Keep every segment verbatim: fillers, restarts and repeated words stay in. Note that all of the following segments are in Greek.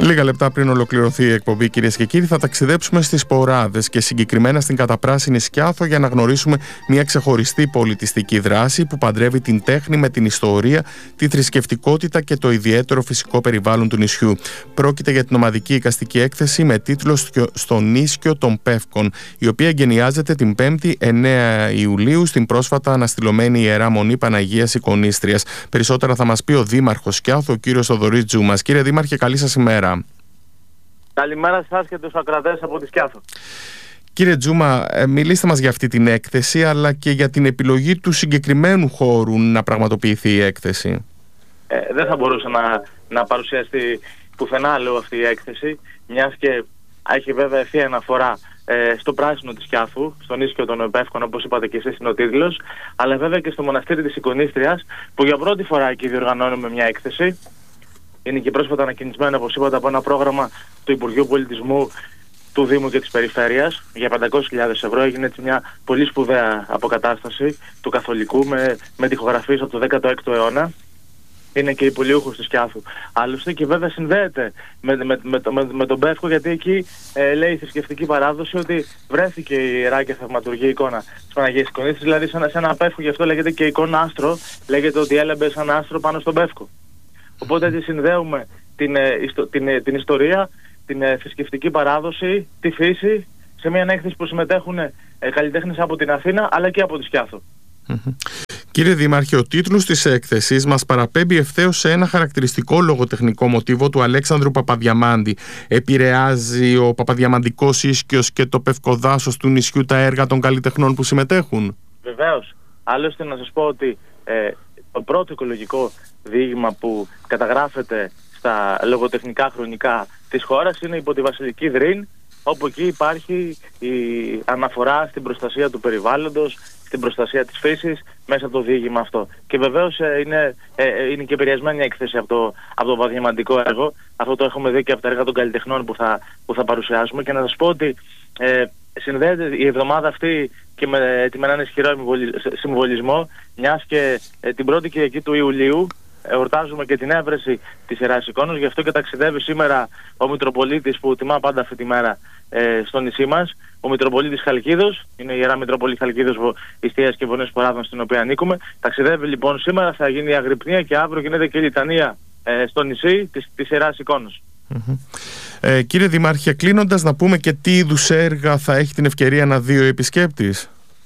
Λίγα λεπτά πριν ολοκληρωθεί η εκπομπή, κυρίες και κύριοι, θα ταξιδέψουμε στις Ποράδες και συγκεκριμένα στην καταπράσινη Σκιάθο για να γνωρίσουμε μια ξεχωριστή πολιτιστική δράση που παντρεύει την τέχνη με την ιστορία, τη θρησκευτικότητα και το ιδιαίτερο φυσικό περιβάλλον του νησιού. Πρόκειται για την ομαδική εικαστική έκθεση με τίτλο «Στο Νίσιο των Πεύκων», η οποία εγκαινιάζεται την πέμπτη εννέα Ιουλίου στην πρόσφατα αναστηλωμένη Ιερά Μονή Παναγίας Εικονίστριας. Περισσότερα θα μας πει ο Δήμαρχος Σκιάθου, ο κύριος Θοδωρής Τζούμας. Κύριε Δήμαρχε, καλή σας ημέρα. Καλημέρα σας και τους ακροατές από τη Σκιάθο. Κύριε Τζούμα, μιλήστε μας για αυτή την έκθεση, αλλά και για την επιλογή του συγκεκριμένου χώρου να πραγματοποιηθεί η έκθεση. Ε, δεν θα μπορούσε να, να παρουσιαστεί πουθενά, λέω, αυτή η έκθεση, μιας και έχει βέβαια ευθεία αναφορά ε, στο πράσινο της Σκιάθου, στον Νίσιο των Πεύκων, όπως είπατε και εσείς είναι ο τίτλος, αλλά βέβαια και στο μοναστήρι της Εικονίστριας, που για πρώτη φορά εκεί διοργανώνουμε μια έκθεση. Είναι και πρόσφατα ανακοινισμένο, όπως είπατε, από ένα πρόγραμμα του Υπουργείου Πολιτισμού, του Δήμου και της Περιφέρειας για πεντακόσιες χιλιάδες ευρώ. Έγινε έτσι μια πολύ σπουδαία αποκατάσταση του καθολικού με, με τοιχογραφίες από το δέκατο έκτο αιώνα. Είναι και υπολείουχος της Σκιάθου. Άλλωστε και βέβαια συνδέεται με, με, με, με, με τον Πεύκο, γιατί εκεί ε, λέει η θρησκευτική παράδοση ότι βρέθηκε η ιερά και θαυματουργή εικόνα της Παναγίας Εικονίστριας, δηλαδή σε ένα, σε ένα Πεύκο, γι' αυτό λέγεται και εικόνα άστρο, λέγεται ότι έλαμπε σαν άστρο πάνω στον Πεύκο. Οπότε έτσι συνδέουμε την, την, την ιστορία, την θρησκευτική παράδοση, τη φύση, σε μια έκθεση που συμμετέχουν καλλιτέχνες από την Αθήνα αλλά και από τη Σκιάθο. Mm-hmm. Κύριε Δήμαρχε, ο τίτλος της έκθεσης μας παραπέμπει ευθέως σε ένα χαρακτηριστικό λογοτεχνικό μοτίβο του Αλέξανδρου Παπαδιαμάντη. Επηρεάζει ο Παπαδιαμαντικός ίσκιος και το πευκοδάσος του νησιού τα έργα των καλλιτεχνών που συμμετέχουν? Βεβαίως. Άλλωστε να σας πω ότι ε, το πρώτο οικολογικό διήγημα που καταγράφεται στα λογοτεχνικά χρονικά της χώρας είναι υπό τη Βασιλική Δρύν, όπου εκεί υπάρχει η αναφορά στην προστασία του περιβάλλοντος, στην προστασία της φύσης μέσα από το διήγημα αυτό. Και βεβαίως ε, είναι, ε, είναι και επηρεασμένη η έκθεση από το, από το παπαδιαμαντικό έργο. Αυτό το έχουμε δει και από τα έργα των καλλιτεχνών που θα, που θα παρουσιάσουμε. Και να σας πω ότι ε, συνδέεται η εβδομάδα αυτή και με, με έναν ισχυρό συμβολισμό, μιας και ε, την πρώτη Κυριακή του Ιουλίου εορτάζουμε και την έβρεση της Ιεράς Εικόνος. Γι' αυτό και ταξιδεύει σήμερα ο Μητροπολίτης που τιμά πάντα αυτή τη μέρα ε, στο νησί μας, ο Μητροπολίτης Χαλκίδος. Είναι η Ιερά Μητρόπολη Χαλκίδος Ιστίας και Βονής Ποράδων, στην οποία ανήκουμε. Ταξιδεύει λοιπόν σήμερα, θα γίνει η αγρυπνία και αύριο γίνεται και η λιτανία ε, στο νησί της, της Ιεράς Εικόνος. Mm-hmm. Ε, κύριε Δημάρχε, κλείνοντας, να πούμε και τι είδους έργα θα έχει την ευκαιρία να δει ο επισκέπτης?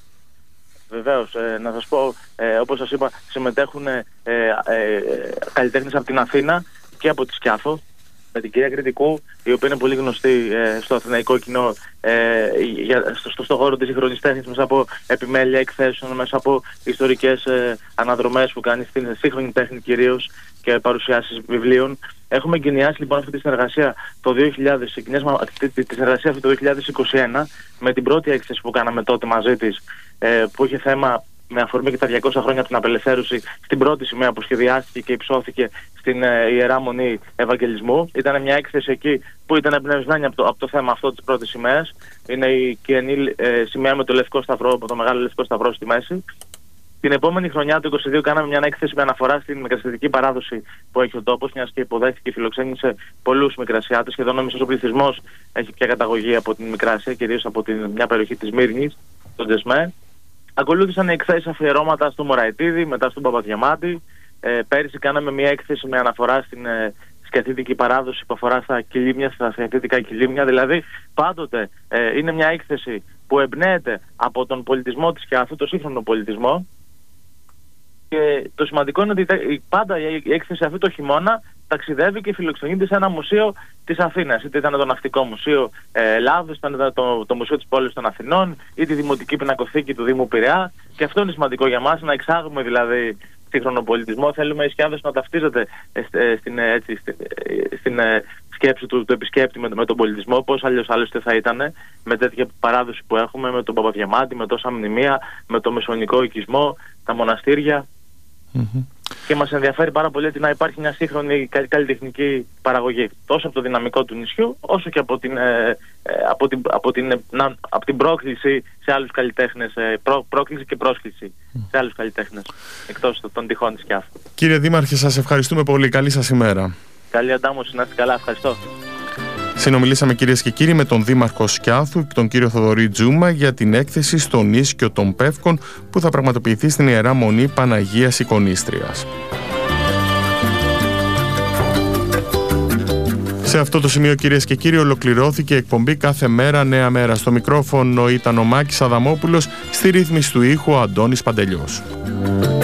Βεβαίως, ε, να σας πω, ε, όπως σας είπα, συμμετέχουν ε, ε, καλλιτέχνες από την Αθήνα και από τη Σκιάθο, με την κυρία Κρητικού, η οποία είναι πολύ γνωστή ε, στο αθηναϊκό κοινό, ε, για, στο, στο χώρο της σύγχρονης τέχνης, μέσα από επιμέλεια εκθέσεων, μέσα από ιστορικές ε, αναδρομές που κάνει στην σύγχρονη τέχνη κυρίως και παρουσιάσεις βιβλίων. Έχουμε εγκαινιάσει λοιπόν αυτή τη συνεργασία το δύο χιλιάδες, τη, τη συνεργασία αυτή το δύο χιλιάδες είκοσι ένα με την πρώτη έκθεση που κάναμε τότε μαζί της, ε, που είχε θέμα με αφορμή και τα διακόσια χρόνια από την απελευθέρωση, στην πρώτη σημαία που σχεδιάστηκε και υψώθηκε στην ε, Ιερά Μονή Ευαγγελισμού. Ήταν μια έκθεση εκεί που ήταν εμπνευσμένη από το, από το θέμα αυτό της πρώτης σημαίας. Είναι η κιανή ε, σημαία με το λευκό σταυρό, από το μεγάλο λευκό σταυρό στη μέση. Την επόμενη χρονιά, το είκοσι δύο, κάναμε μια έκθεση με αναφορά στην μικρασιατική παράδοση που έχει ο τόπος, μιας και υποδέχθηκε και φιλοξένησε πολλούς μικρασιάτες. Σχεδόν ο μισός ο πληθυσμός έχει πια καταγωγή από την Μικράσια, κυρίως από την, μια περιοχή της Μύρνης, τον Τζεσμέ. Ακολούθησαν εκθέσεις αφιερώματα στο Μωραητίδη, μετά στον Παπαδιαμάντη. Ε, πέρυσι κάναμε μια έκθεση με αναφορά στην ε, σκιαθίτικη παράδοση που αφορά στα κιλίμια, στα σκιαθίτικα κιλίμια. Δηλαδή, πάντοτε ε, είναι μια έκθεση που εμπνέεται από τον πολιτισμό της Σκιάθου, το σύγχρονο πολιτισμό. Και το σημαντικό είναι ότι πάντα η έκθεση αυτή το χειμώνα ταξιδεύει και φιλοξενείται σε ένα μουσείο της Αθήνας. Είτε ήταν το Ναυτικό Μουσείο ε, Ελλάδος, ήταν το, το Μουσείο της Πόλης των Αθηνών, ή τη Δημοτική Πινακοθήκη του Δήμου Πειραιά. Και αυτό είναι σημαντικό για μας, να εξάγουμε δηλαδή σύγχρονο πολιτισμό. Θέλουμε η Σκιάθος να ταυτίζεται ε, στην, έτσι, στην ε, σκέψη του, του επισκέπτη με, με τον πολιτισμό. Πώς αλλιώς άλλωστε θα ήταν με τέτοια παράδοση που έχουμε, με τον Παπαδιαμάντη, με τόσα μνημεία, με το μεσαιωνικό οικισμό, τα μοναστήρια. Mm-hmm. Και μας ενδιαφέρει πάρα πολύ ότι να υπάρχει μια σύγχρονη καλλιτεχνική παραγωγή, τόσο από το δυναμικό του νησιού, όσο και από την, ε, από την, από την, να, από την πρόκληση σε άλλους καλλιτέχνες, ε, πρό, πρόκληση και πρόσκληση mm. σε άλλους καλλιτέχνες εκτός των τυχών της Σκιάθου. Κύριε Δήμαρχε, σας ευχαριστούμε πολύ. Καλή σας ημέρα. Καλή αντάμωση, να είστε καλά. Ευχαριστώ. Συνομιλήσαμε, κυρίες και κύριοι, με τον Δήμαρχο Σκιάθου, τον κύριο Θοδωρή Τζούμα, για την έκθεση στον Ίσκιο των Πεύκων που θα πραγματοποιηθεί στην Ιερά Μονή Παναγίας Εικονίστριας. Σε αυτό το σημείο, κυρίες και κύριοι, ολοκληρώθηκε η εκπομπή Κάθε Μέρα Νέα Μέρα. Στο μικρόφωνο ήταν ο Μάκης Αδαμόπουλος, στη ρύθμιση του ήχου ο Αντώνης Παντελιός.